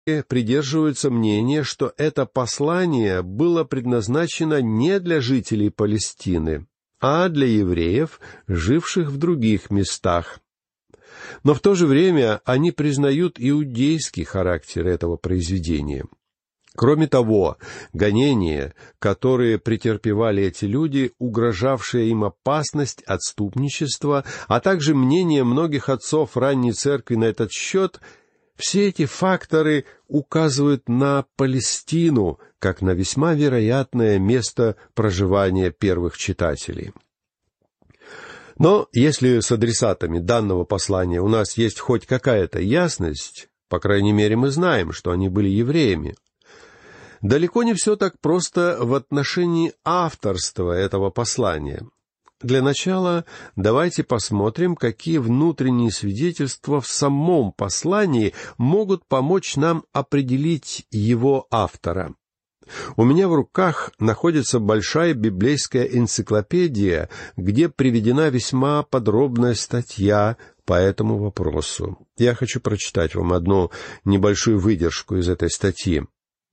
придерживаются мнения, что это послание было предназначено не для жителей Палестины, а для евреев, живших в других местах. Но в то же время они признают иудейский характер этого произведения. Кроме того, гонения, которые претерпевали эти люди, угрожавшая им опасность отступничества, а также мнение многих отцов ранней церкви на этот счет, все эти факторы указывают на Палестину как на весьма вероятное место проживания первых читателей. Но если с адресатами данного послания у нас есть хоть какая-то ясность, по крайней мере мы знаем, что они были евреями, далеко не все так просто в отношении авторства этого послания. Для начала давайте посмотрим, какие внутренние свидетельства в самом послании могут помочь нам определить его автора. У меня в руках находится большая библейская энциклопедия, где приведена весьма подробная статья по этому вопросу. Я хочу прочитать вам одну небольшую выдержку из этой статьи.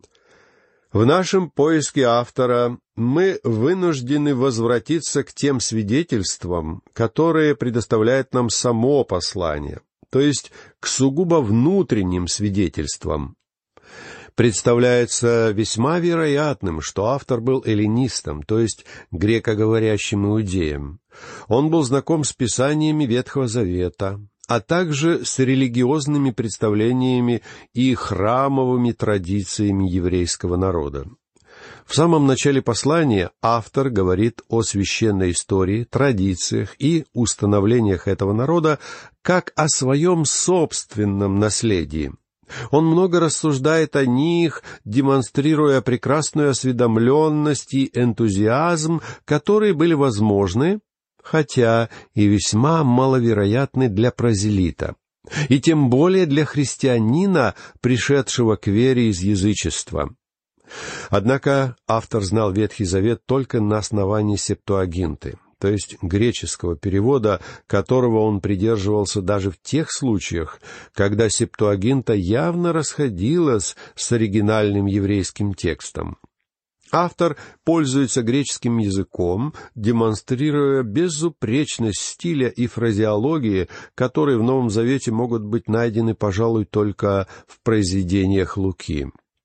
В нашем поиске автора мы вынуждены возвратиться к тем свидетельствам, которые предоставляет нам само послание, то есть к сугубо внутренним свидетельствам. Представляется весьма вероятным, что автор был эллинистом, то есть грекоговорящим иудеем. Он был знаком с писаниями Ветхого Завета, а также с религиозными представлениями и храмовыми традициями еврейского народа. В самом начале послания автор говорит о священной истории, традициях и установлениях этого народа как о своем собственном наследии. Он много рассуждает о них, демонстрируя прекрасную осведомленность и энтузиазм, которые были возможны, хотя и весьма маловероятны для прозелита, и тем более для христианина, пришедшего к вере из язычества. Однако автор знал Ветхий Завет только на основании Септуагинты, то есть греческого перевода, которого он придерживался даже в тех случаях, когда Септуагинта явно расходилась с оригинальным еврейским текстом. Автор пользуется греческим языком, демонстрируя безупречность стиля и фразеологии, которые в Новом Завете могут быть найдены, пожалуй, только в произведениях Луки.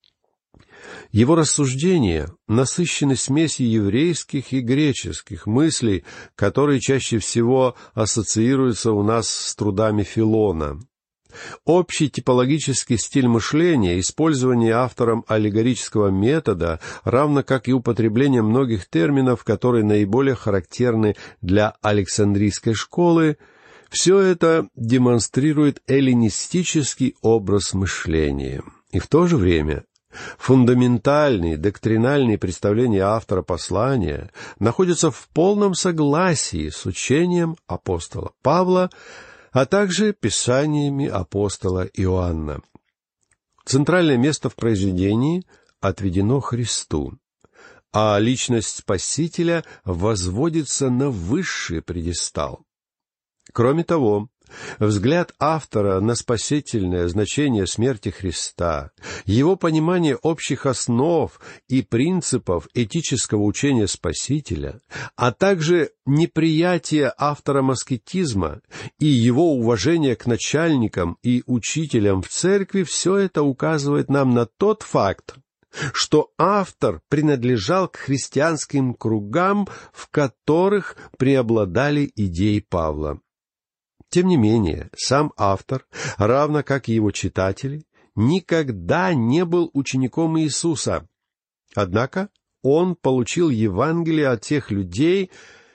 Его рассуждения насыщены смесью еврейских и греческих мыслей, которые чаще всего ассоциируются у нас с трудами Филона. Общий типологический стиль мышления, использование автором аллегорического метода, равно как и употребление многих терминов, которые наиболее характерны для Александрийской школы, все это демонстрирует эллинистический образ мышления. И в то же время фундаментальные доктринальные представления автора послания находятся в полном согласии с учением апостола Павла, а также писаниями апостола Иоанна. Центральное место в произведении отведено Христу, а личность Спасителя возводится на высший пьедестал. Кроме того, взгляд автора на спасительное значение смерти Христа, его понимание общих основ и принципов этического учения Спасителя, а также неприятие автором аскетизма и его уважение к начальникам и учителям в церкви, все это указывает нам на тот факт, что автор принадлежал к христианским кругам, в которых преобладали идеи Павла. Тем не менее, сам автор, равно как и его читатели, никогда не был учеником Иисуса. Однако он получил Евангелие от тех людей,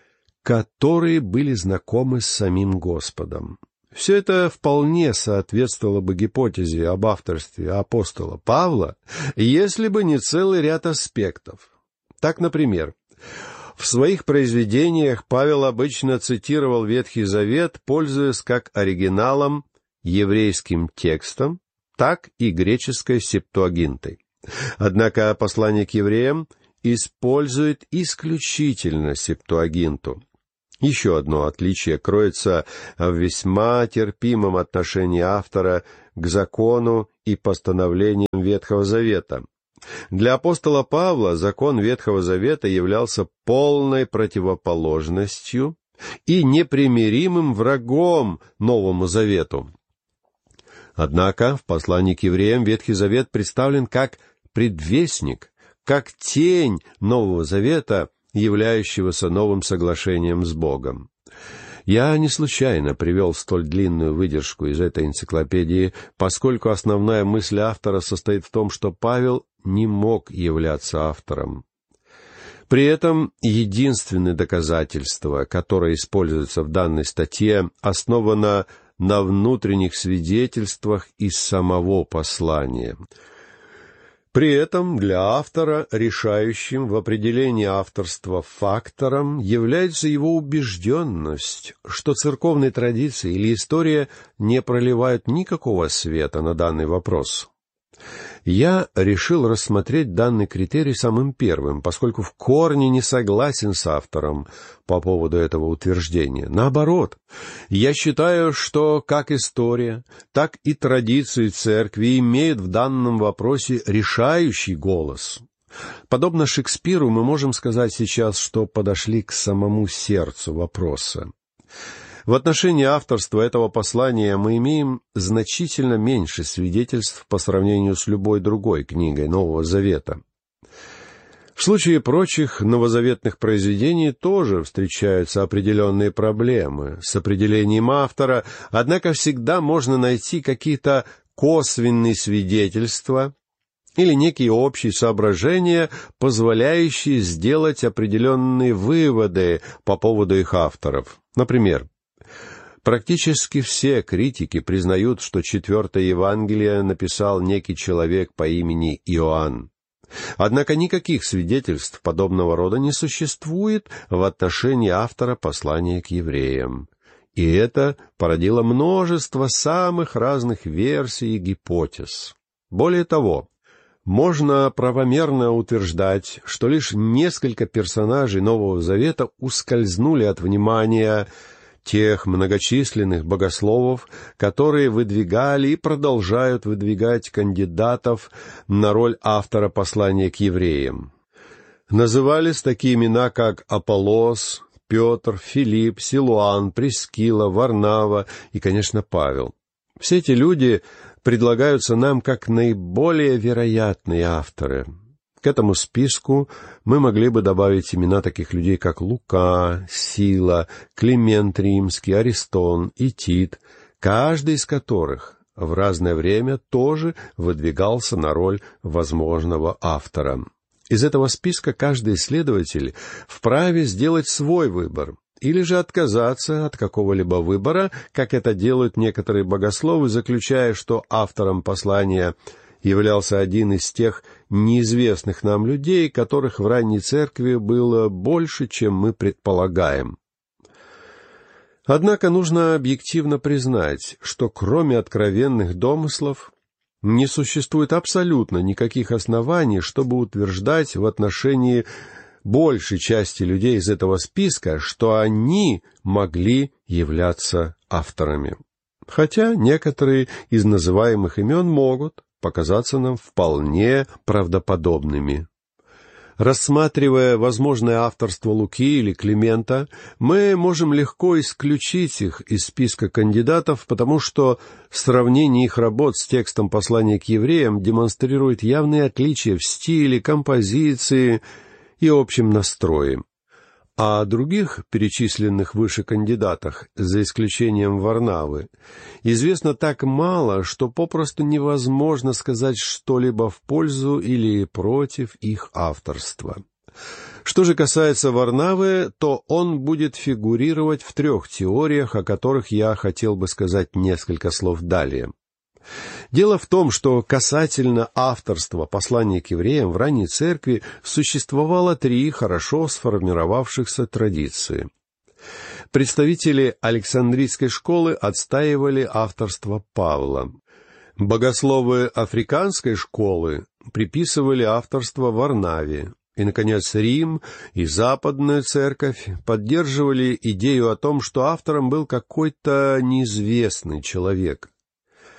которые были знакомы с самим Господом. Все это вполне соответствовало бы гипотезе об авторстве апостола Павла, если бы не целый ряд аспектов. Так, например, в своих произведениях Павел обычно цитировал Ветхий Завет, пользуясь как оригиналом, еврейским текстом, так и греческой Септуагинтой. Однако послание к евреям использует исключительно Септуагинту. Еще одно отличие кроется в весьма терпимом отношении автора к закону и постановлениям Ветхого Завета. Для апостола Павла закон Ветхого Завета являлся полной противоположностью и непримиримым врагом Новому Завету. Однако в послании к евреям Ветхий Завет представлен как предвестник, как тень Нового Завета, являющегося новым соглашением с Богом. Я не случайно привел столь длинную выдержку из этой энциклопедии, поскольку основная мысль автора состоит в том, что Павел не мог являться автором. При этом единственное доказательство, которое используется в данной статье, основано на внутренних свидетельствах из самого послания. При этом для автора решающим в определении авторства фактором является его убежденность, что церковные традиции или история не проливают никакого света на данный вопрос. Я решил рассмотреть данный критерий самым первым, поскольку в корне не согласен с автором по поводу этого утверждения. Наоборот, я считаю, что как история, так и традиции церкви имеют в данном вопросе решающий голос. Подобно Шекспиру, мы можем сказать сейчас, что подошли к самому сердцу вопроса. В отношении авторства этого послания мы имеем значительно меньше свидетельств по сравнению с любой другой книгой Нового Завета. В случае прочих новозаветных произведений тоже встречаются определенные проблемы с определением автора, однако всегда можно найти какие-то косвенные свидетельства или некие общие соображения, позволяющие сделать определенные выводы по поводу их авторов. Например, практически все критики признают, что 4 Евангелие написал некий человек по имени Иоанн. Однако никаких свидетельств подобного рода не существует в отношении автора послания к евреям. И это породило множество самых разных версий и гипотез. Более того, можно правомерно утверждать, что лишь несколько персонажей Нового Завета ускользнули от внимания тех многочисленных богословов, которые выдвигали и продолжают выдвигать кандидатов на роль автора послания к евреям. Назывались такие имена, как Аполлос, Петр, Филипп, Силуан, Прискила, Варнава и, конечно, Павел. Все эти люди предлагаются нам как наиболее вероятные авторы. К этому списку мы могли бы добавить имена таких людей, как Лука, Сила, Климент Римский, Аристон и Тит, каждый из которых в разное время тоже выдвигался на роль возможного автора. Из этого списка каждый исследователь вправе сделать свой выбор, или же отказаться от какого-либо выбора, как это делают некоторые богословы, заключая, что автором послания являлся один из тех неизвестных нам людей, которых в ранней церкви было больше, чем мы предполагаем. Однако нужно объективно признать, что кроме откровенных домыслов не существует абсолютно никаких оснований, чтобы утверждать в отношении большей части людей из этого списка, что они могли являться авторами. Хотя некоторые из называемых имен могут показаться нам вполне правдоподобными. Рассматривая возможное авторство Луки или Климента, мы можем легко исключить их из списка кандидатов, потому что сравнение их работ с текстом послания к евреям демонстрирует явные отличия в стиле, композиции и общем настрое. О других перечисленных выше кандидатах, за исключением Варнавы, известно так мало, что попросту невозможно сказать что-либо в пользу или против их авторства. Что же касается Варнавы, то он будет фигурировать в 3 теориях, о которых я хотел бы сказать несколько слов далее. Дело в том, что касательно авторства послания к евреям в ранней церкви существовало 3 хорошо сформировавшихся традиции. Представители Александрийской школы отстаивали авторство Павла. Богословы Африканской школы приписывали авторство Варнаве. И, наконец, Рим и Западная церковь поддерживали идею о том, что автором был какой-то неизвестный человек.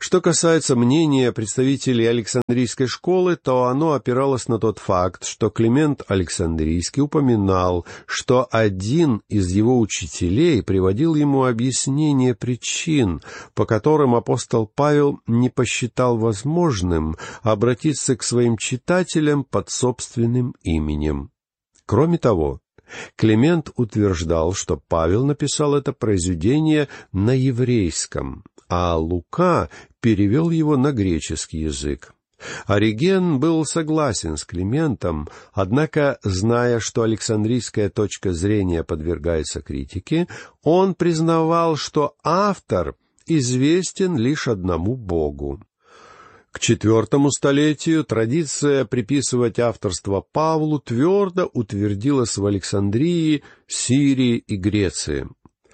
Что касается мнения представителей Александрийской школы, то оно опиралось на тот факт, что Климент Александрийский упоминал, что один из его учителей приводил ему объяснение причин, по которым апостол Павел не посчитал возможным обратиться к своим читателям под собственным именем. Кроме того, Климент утверждал, что Павел написал это произведение на еврейском, а Лука перевел его на греческий язык. Ориген был согласен с Климентом, однако, зная, что александрийская точка зрения подвергается критике, он признавал, что автор известен лишь одному Богу. К IV столетию традиция приписывать авторство Павлу твердо утвердилась в Александрии, Сирии и Греции.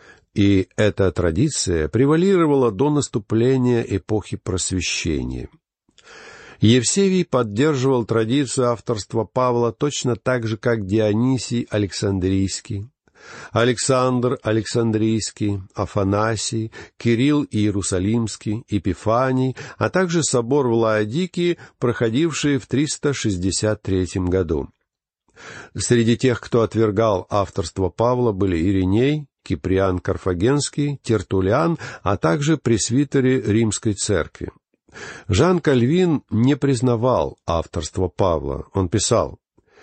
И эта традиция превалировала до наступления эпохи Просвещения. Евсевий поддерживал традицию авторства Павла точно так же, как Дионисий Александрийский, Александр Александрийский, Афанасий, Кирилл Иерусалимский, Епифаний, а также собор в Лаодикии, проходивший в 363 году. Среди тех, кто отвергал авторство Павла, были Ириней, Киприан Карфагенский, Тертуллиан, а также пресвитеры Римской церкви. Жан Кальвин не признавал авторство Павла. Он писал: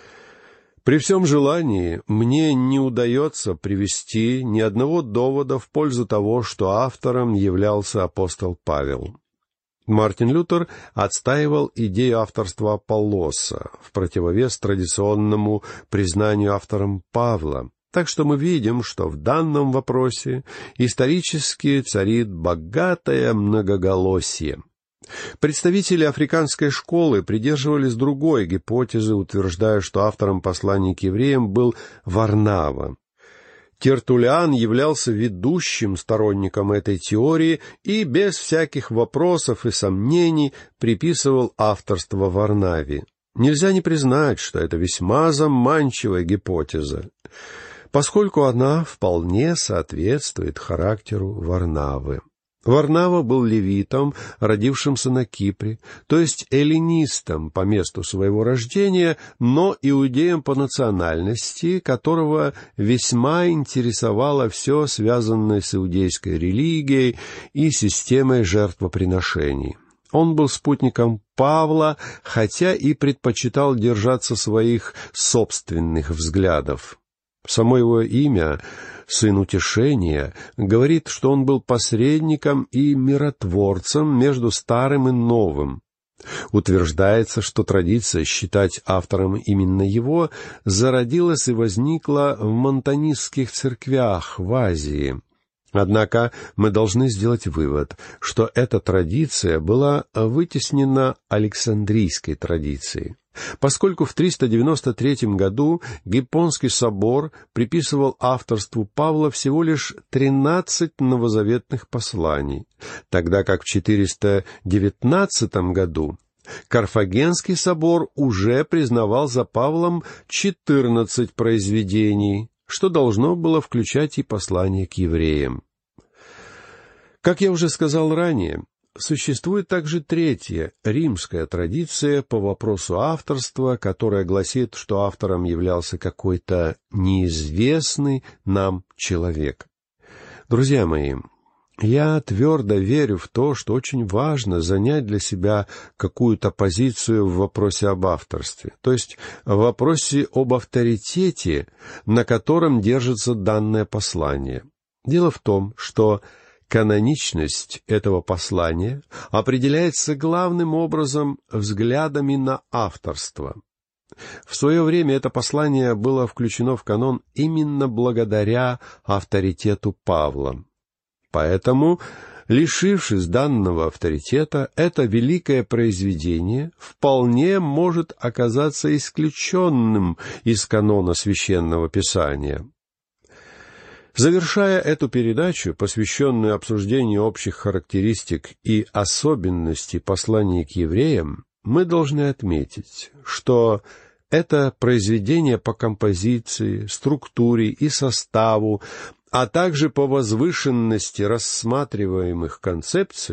«При всем желании мне не удается привести ни одного довода в пользу того, что автором являлся апостол Павел». Мартин Лютер отстаивал идею авторства Аполлоса в противовес традиционному признанию автором Павла. Так что мы видим, что в данном вопросе исторически царит богатое многоголосие. Представители африканской школы придерживались другой гипотезы, утверждая, что автором послания к евреям был Варнава. Тертуллиан являлся ведущим сторонником этой теории и без всяких вопросов и сомнений приписывал авторство Варнаве. Нельзя не признать, что это весьма заманчивая гипотеза, поскольку она вполне соответствует характеру Варнавы. Варнава был левитом, родившимся на Кипре, то есть эллинистом по месту своего рождения, но иудеем по национальности, которого весьма интересовало все, связанное с иудейской религией и системой жертвоприношений. Он был спутником Павла, хотя и предпочитал держаться своих собственных взглядов. Само его имя, «Сын утешения», говорит, что он был посредником и миротворцем между старым и новым. Утверждается, что традиция считать автором именно его зародилась и возникла в монтанистских церквях в Азии. Однако мы должны сделать вывод, что эта традиция была вытеснена Александрийской традицией, поскольку в 393 году Гиппонский собор приписывал авторству Павла всего лишь 13 новозаветных посланий, тогда как в 419 году Карфагенский собор уже признавал за Павлом 14 произведений, что должно было включать и послание к евреям. Как я уже сказал ранее, существует также третья, римская традиция по вопросу авторства, которая гласит, что автором являлся какой-то неизвестный нам человек. Друзья мои, я твердо верю в то, что очень важно занять для себя какую-то позицию в вопросе об авторстве, то есть в вопросе об авторитете, на котором держится данное послание. Дело в том, что каноничность этого послания определяется главным образом взглядами на авторство. В свое время это послание было включено в канон именно благодаря авторитету Павла. Поэтому, лишившись данного авторитета, это великое произведение вполне может оказаться исключенным из канона Священного Писания. Завершая эту передачу, посвященную обсуждению общих характеристик и особенностей послания к евреям, мы должны отметить, что это произведение по композиции, структуре и составу, а также по возвышенности рассматриваемых концепций,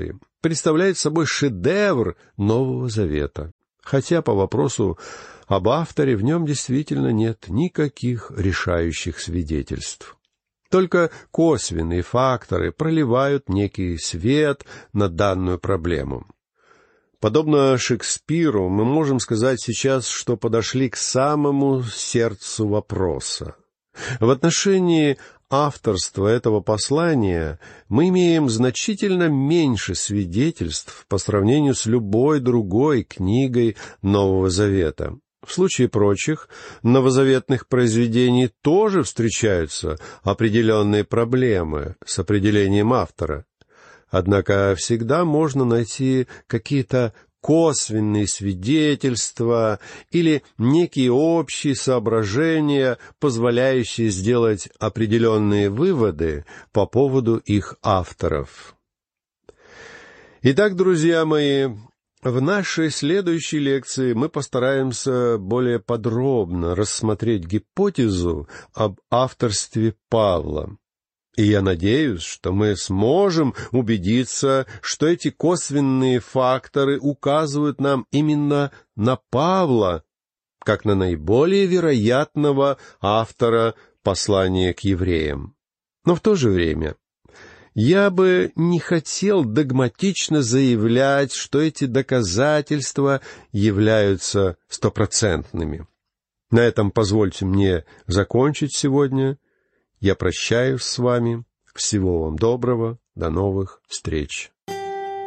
представляет собой шедевр Нового Завета, хотя по вопросу об авторе в нем действительно нет никаких решающих свидетельств. Только косвенные факторы проливают некий свет на данную проблему. Подобно Шекспиру, мы можем сказать сейчас, что подошли к самому сердцу вопроса. В отношении авторства этого послания мы имеем значительно меньше свидетельств по сравнению с любой другой книгой Нового Завета. В случае прочих новозаветных произведений тоже встречаются определенные проблемы с определением автора. Однако всегда можно найти какие-то косвенные свидетельства или некие общие соображения, позволяющие сделать определенные выводы по поводу их авторов. Итак, друзья мои, в нашей следующей лекции мы постараемся более подробно рассмотреть гипотезу об авторстве Павла. И я надеюсь, что мы сможем убедиться, что эти косвенные факторы указывают нам именно на Павла, как на наиболее вероятного автора послания к евреям. Но в то же время я бы не хотел догматично заявлять, что эти доказательства являются стопроцентными. На этом позвольте мне закончить сегодня. Я прощаюсь с вами. Всего вам доброго. До новых встреч.